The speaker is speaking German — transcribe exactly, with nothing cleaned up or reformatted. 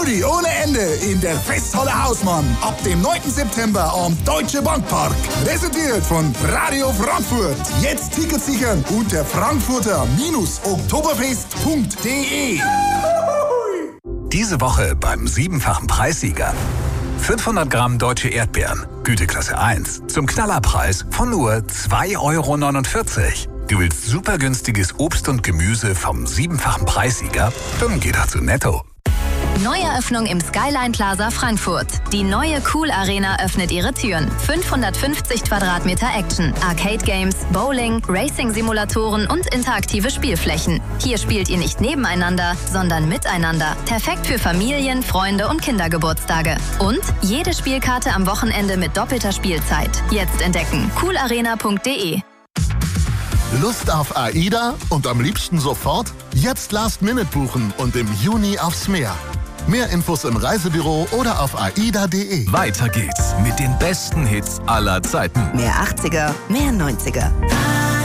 Gaudi ohne Ende in der Festhalle Hausmann. Ab dem neunten September am Deutsche Bankpark. Präsentiert von Radio Frankfurt. Jetzt Tickets sichern unter frankfurter oktoberfest punkt de. Diese Woche beim siebenfachen Preissieger. fünfhundert Gramm deutsche Erdbeeren, Güteklasse eins, zum Knallerpreis von nur zwei Euro neunundvierzig. Du willst super günstiges Obst und Gemüse vom siebenfachen Preissieger? Dann geh doch zu Netto. Neueröffnung im Skyline Plaza Frankfurt. Die neue Cool Arena öffnet ihre Türen. fünfhundertfünfzig Quadratmeter Action, Arcade Games, Bowling, Racing-Simulatoren und interaktive Spielflächen. Hier spielt ihr nicht nebeneinander, sondern miteinander. Perfekt für Familien, Freunde und Kindergeburtstage. Und jede Spielkarte am Wochenende mit doppelter Spielzeit. Jetzt entdecken cool arena punkt de. Lust auf AIDA und am liebsten sofort? Jetzt Last Minute buchen und im Juni aufs Meer. Mehr Infos im Reisebüro oder auf aida punkt de. Weiter geht's mit den besten Hits aller Zeiten. Mehr achtziger, mehr neunziger.